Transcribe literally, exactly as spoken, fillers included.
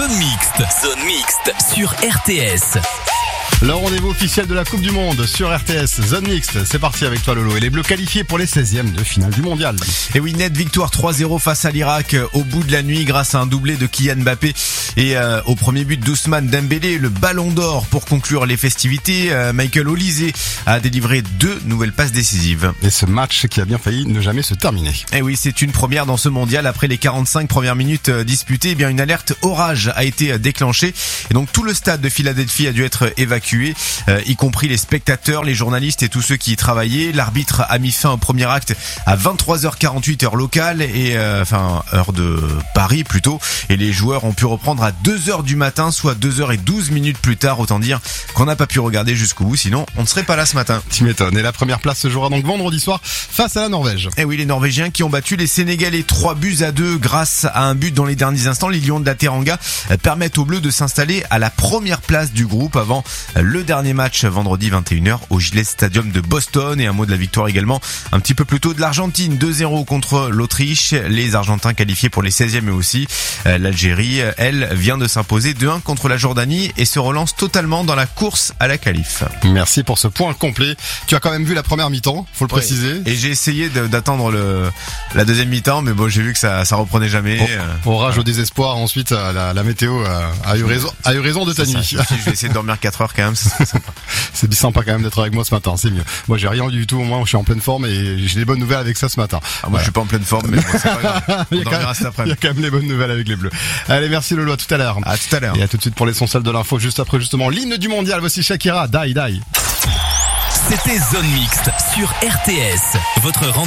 Zone Mixte. Zone Mixte sur R T S. Le rendez-vous officiel de la Coupe du Monde sur R T S, Zone Mixte. C'est parti avec toi Lolo. Et les Bleus qualifiés pour les seizièmes de finale du Mondial. Et oui, nette victoire trois zéro face à l'Irak au bout de la nuit grâce à un doublé de Kylian Mbappé et euh, au premier but d'Ousmane Dembélé, le ballon d'or pour conclure les festivités. Euh, Michael Olise a délivré deux nouvelles passes décisives. Et ce match qui a bien failli ne jamais se terminer. Et oui, c'est une première dans ce mondial. Après les quarante-cinq premières minutes disputées, eh bien une alerte orage a été déclenchée. Et donc tout le stade de Philadelphie a dû être évacué. Euh, y compris les spectateurs, les journalistes et tous ceux qui y travaillaient. L'arbitre a mis fin au premier acte à vingt-trois heures quarante-huit heure locale et euh, enfin heure de Paris plutôt, et les joueurs ont pu reprendre à deux heures du matin, soit deux heures et douze minutes plus tard. Autant dire qu'on n'a pas pu regarder jusqu'au bout, sinon on ne serait pas là ce matin. Tu m'étonnes. Et la première place se jouera donc vendredi soir face à la Norvège. Et oui, les Norvégiens qui ont battu les Sénégalais trois buts à deux grâce à un but dans les derniers instants. Les Lions de la Teranga permettent aux Bleus de s'installer à la première place du groupe avant le dernier match vendredi vingt et une heures au Gillette Stadium de Boston. Et un mot de la victoire également un petit peu plus tôt de l'Argentine, deux zéro contre l'Autriche. Les Argentins qualifiés pour les seizièmes et aussi l'Algérie, elle, vient de s'imposer deux un contre la Jordanie et se relance totalement dans la course à la qualif. Merci pour ce point complet. Tu as quand même vu la première mi-temps, faut le préciser. Ouais. Et j'ai essayé de, d'attendre le, la deuxième mi-temps, mais bon, j'ai vu que ça, ça reprenait jamais. Au, orage, au désespoir, ensuite la, la météo a, a eu raison, a eu raison de ta c'est nuit. Ça, je vais essayer de dormir quatre heures quand même. C'est sympa. C'est sympa quand même d'être avec moi ce matin, c'est mieux. Moi j'ai rien du tout, au moins je suis en pleine forme et j'ai des bonnes nouvelles avec ça ce matin. Ah, moi voilà. Je suis pas en pleine forme, mais bon, c'est pas grave. On dormira cet après-midi. Il y a quand même les bonnes nouvelles avec les Bleus. Allez, merci Lolo, à tout à l'heure. À tout à l'heure. Et à tout de suite pour l'essentiel de l'info, juste après justement l'hymne du mondial. Voici Shakira, Die Die. C'était Zone Mixte sur R T S. Votre rendez-vous